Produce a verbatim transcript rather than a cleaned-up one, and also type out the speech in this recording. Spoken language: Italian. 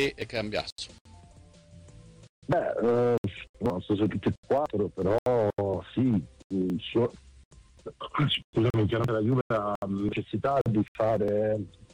e, e Cambiasso? Beh, eh, non so se tutti e quattro, però sì, so, scusami, chiaramente la Juve ha necessità di fare